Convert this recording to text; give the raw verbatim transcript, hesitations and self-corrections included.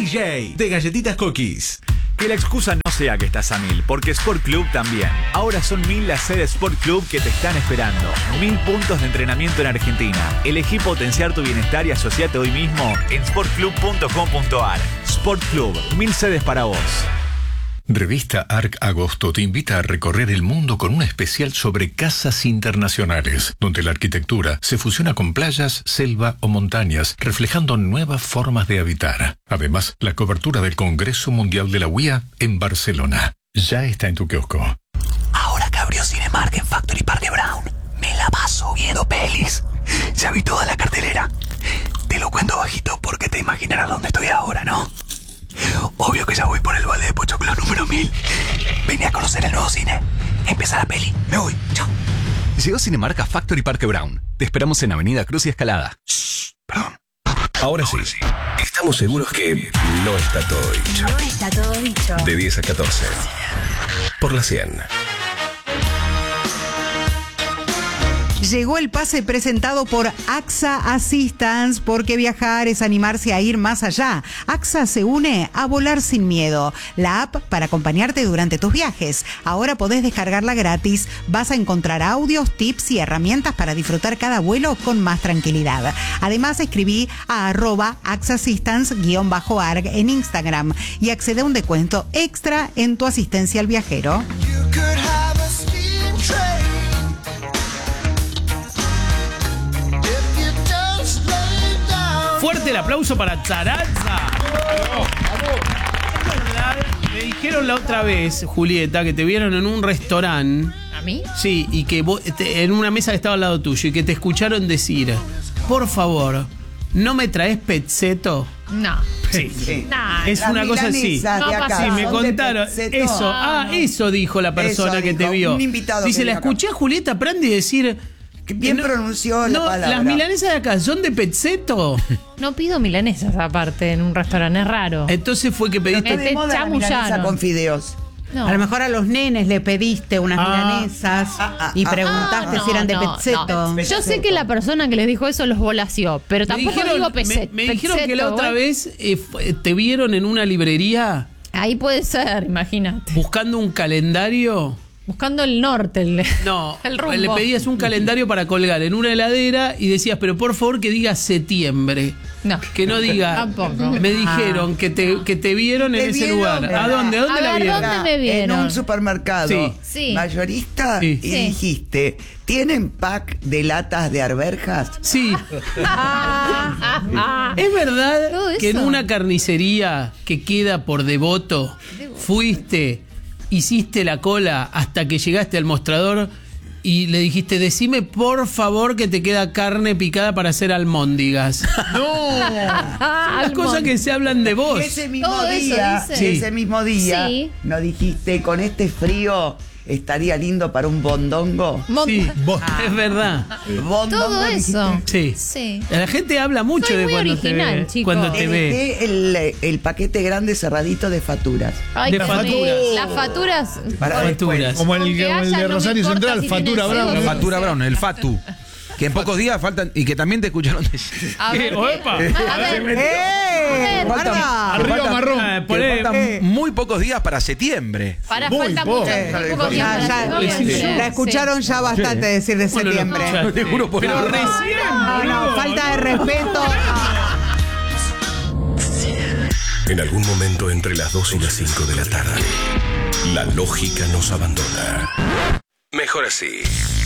J de Galletitas Cookies. Que la excusa no sea que estás a mil, porque Sport Club también. Ahora son mil las sedes Sport Club que te están esperando. Mil puntos de entrenamiento en Argentina. Elegí potenciar tu bienestar y asociate hoy mismo en sport club punto com punto a r. Sport Club, mil sedes para vos. Revista Arc Agosto te invita a recorrer el mundo con un especial sobre casas internacionales, donde la arquitectura se fusiona con playas, selva o montañas, reflejando nuevas formas de habitar. Además, la cobertura del Congreso Mundial de la U I A en Barcelona. Ya está en tu kiosco. Ahora que abrió Cinemark en Factory Parque Brown, me la paso viendo pelis. Ya vi toda la cartelera. Te lo cuento bajito porque te imaginarás dónde estoy ahora, ¿no? Obvio que ya voy por el balde de Pochoclo número mil. Vení a conocer el nuevo cine. Empieza la peli. Me voy. Chao. Llegó Cinemark a Factory Parque Brown. Te esperamos en Avenida Cruz y Escalada. Shh, perdón. Ahora sí, estamos seguros que no está todo dicho. No está todo dicho. De diez a catorce. Por la cien. Llegó el pase presentado por A X A Assistance, porque viajar es animarse a ir más allá. A X A se une a volar sin miedo, la app para acompañarte durante tus viajes. Ahora podés descargarla gratis. Vas a encontrar audios, tips y herramientas para disfrutar cada vuelo con más tranquilidad. Además, escribí a arroba axassistance guión bajo arg en Instagram y accede a un descuento extra en tu asistencia al viajero. Fuerte el aplauso para Tarazza. Me dijeron la otra vez, Julieta, que te vieron en un restaurante. ¿A mí? Sí, y que vos, te, en una mesa que estaba al lado tuyo, y que te escucharon decir: por favor, ¿no me traes pezzeto? No. Sí, sí. Nah, es una cosa así. No, sí, me contaron. Eso, ah, no. eso dijo la persona Eso que dijo, te vio. un invitado Dice, que la vino acá. escuché a Julieta Prandi decir. Que bien no, pronunció la no, palabra. las milanesas de acá son de pezzeto. No pido milanesas aparte en un restaurante, es raro. Entonces fue que pediste. Me te chamullaron. Con fideos. No. A lo mejor a los nenes le pediste unas Ah. milanesas Ah, y ah, preguntaste Ah, si eran de no, pezzeto. no. Yo sé que la persona que les dijo eso los volació, pero Me tampoco dijeron, digo pezet, me, me dijeron pezzeto, que la otra ¿eh? vez eh, fue- te vieron en una librería Ahí puede ser, imagínate. buscando un calendario. Buscando el norte, el, No, el rumbo. le pedías un calendario para colgar en una heladera y decías, pero por favor que diga septiembre. No. Que no diga. Tampoco. Me dijeron que te, que te vieron en ¿Te ese vieron? lugar. ¿A dónde? ¿A dónde A la ver, vieron? ¿dónde me vieron? En un supermercado Sí. Sí. mayorista Sí. y Sí. dijiste, ¿tienen pack de latas de arberjas? Sí. Ah, ah, ah. ¿Es verdad Todo que en eso. una carnicería que queda por Devoto fuiste, hiciste la cola hasta que llegaste al mostrador y le dijiste, decime por favor que te queda carne picada para hacer almóndigas? No. Ah, Las cosas que se hablan de vos. Y ese mismo Todo eso día, dice. Sí. ese mismo día, Sí. nos dijiste, con este frío estaría lindo para un bondongo. Mon- Sí, es verdad. Bondongo, Todo eso. Sí. Sí. La gente habla mucho Soy de muy cuando te original, ve. chicos. Cuando te dijiste. ve. Dejé el, el paquete grande cerradito de facturas. Ay, De qué facturas. rico. Las facturas. Para con- Facturas. Como el, Con que como el haya, de no me Rosario importa Central, si Factura tiene Brown. cero. Factura Brown, el Fatu. Que en pocos días faltan. Y que también te escucharon decir. A ver, ¿Qué? Oepa. a ver, ¡Eh! ver, ¡Guarda! Arriba faltan- marrón. Ah, que poné- faltan muy pocos días para septiembre. para Muy falta poco. mucho. Eh, muy poco tiempo Ya, para ya, noviembre. la escucharon ya bastante decir de ¿Cómo no lo septiembre. escuchaste? Te juro por Pero el- recién, No, no, boludo. falta de respeto. En algún momento entre las dos y las cinco de la tarde, la lógica nos abandona. Mejor así.